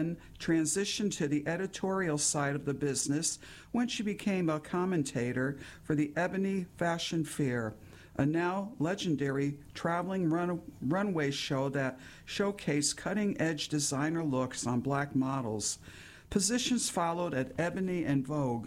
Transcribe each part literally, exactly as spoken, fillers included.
then transitioned to the editorial side of the business when she became a commentator for the Ebony Fashion Fair, a now legendary traveling run- runway show that showcased cutting-edge designer looks on black models. Positions followed at Ebony and Vogue.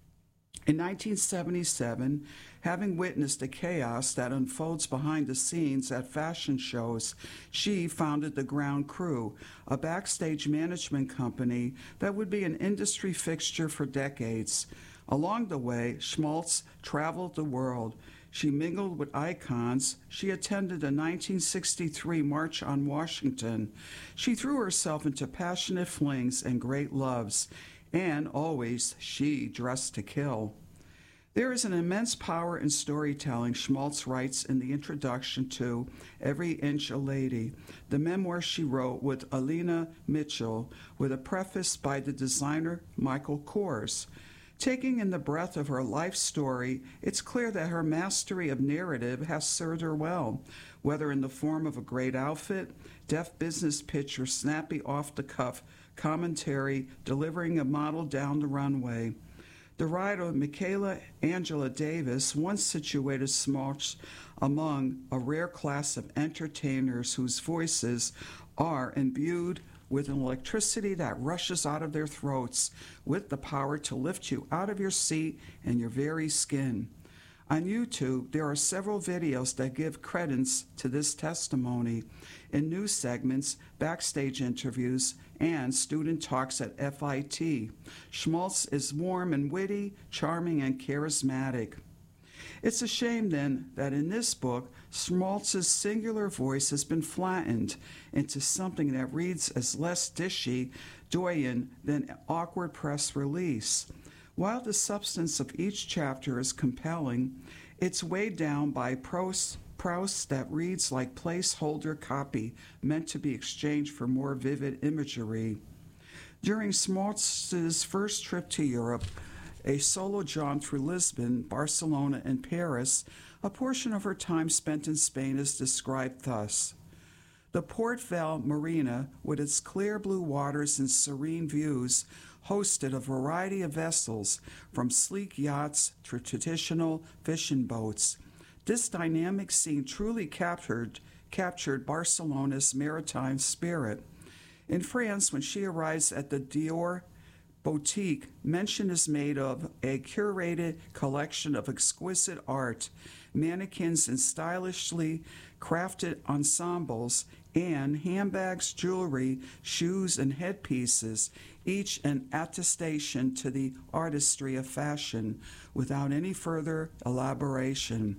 In nineteen seventy-seven, having witnessed the chaos that unfolds behind the scenes at fashion shows, she founded the Ground Crew, a backstage management company that would be an industry fixture for decades. Along the way, Schmaltz traveled the world. She mingled with icons. She attended the nineteen sixty-three March on Washington. She threw herself into passionate flings and great loves. And always, she dressed to kill. There is an immense power in storytelling, Schmaltz writes in the introduction to Every Inch a Lady, the memoir she wrote with Alina Mitchell, with a preface by the designer Michael Kors. Taking in the breadth of her life story, it's clear that her mastery of narrative has served her well, whether in the form of a great outfit, deft business pitch, or snappy off-the-cuff commentary delivering a model down the runway. The writer Michaela Angela Davis once situated Schmaltz among a rare class of entertainers whose voices are imbued with an electricity that rushes out of their throats, with the power to lift you out of your seat and your very skin. On YouTube, there are several videos that give credence to this testimony. In news segments, backstage interviews, and student talks at F I T, Schmaltz is warm and witty, charming and charismatic. It's a shame, then, that in this book, Schmaltz's singular voice has been flattened into something that reads as less dishy, doyen than awkward press release. While the substance of each chapter is compelling, it's weighed down by prose, prose that reads like placeholder copy meant to be exchanged for more vivid imagery. During Schmaltz's first trip to Europe, a solo jaunt through Lisbon, Barcelona, and Paris, a portion of her time spent in Spain is described thus. The Port Val Marina, with its clear blue waters and serene views, hosted a variety of vessels, from sleek yachts to traditional fishing boats. This dynamic scene truly captured, captured Barcelona's maritime spirit. In France, when she arrives at the Dior boutique, mention is made of a curated collection of exquisite art, mannequins in stylishly crafted ensembles, and handbags, jewelry, shoes, and headpieces, each an attestation to the artistry of fashion, without any further elaboration.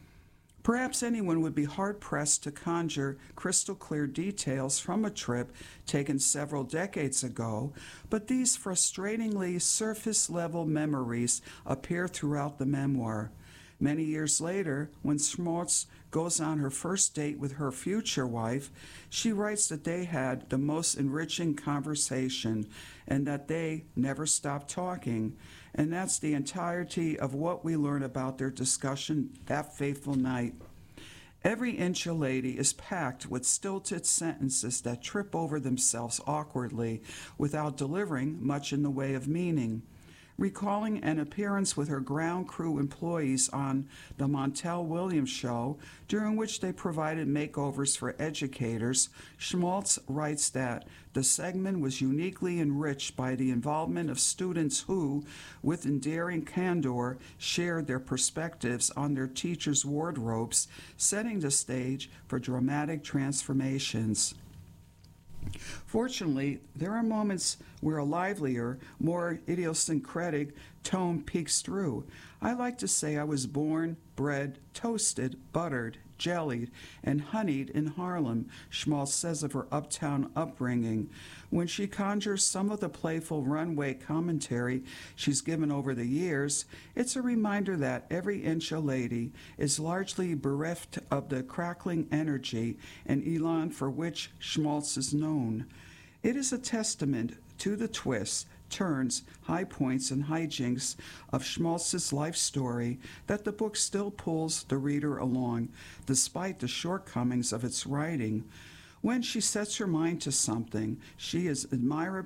Perhaps anyone would be hard-pressed to conjure crystal-clear details from a trip taken several decades ago, but these frustratingly surface-level memories appear throughout the memoir. Many years later, when Schmaltz goes on her first date with her future wife, she writes that they had the most enriching conversation and that they never stopped talking. And that's the entirety of what we learn about their discussion that fateful night. Every Inch a Lady is packed with stilted sentences that trip over themselves awkwardly without delivering much in the way of meaning. Recalling an appearance with her Ground Crew employees on the Montel Williams show, during which they provided makeovers for educators, Schmaltz writes that the segment was uniquely enriched by the involvement of students who, with endearing candor, shared their perspectives on their teachers' wardrobes, setting the stage for dramatic transformations. Fortunately, there are moments where a livelier, more idiosyncratic tone peeks through. I like to say I was born, bred, toasted, buttered, jellied, and honeyed in Harlem, Schmaltz says of her uptown upbringing. When she conjures some of the playful runway commentary she's given over the years, it's a reminder that Every Inch a Lady is largely bereft of the crackling energy and elan for which Schmaltz is known. It is a testament to the twists, turns, high points, and hijinks of Schmaltz's life story that the book still pulls the reader along, despite the shortcomings of its writing. When she sets her mind to something, she is admirably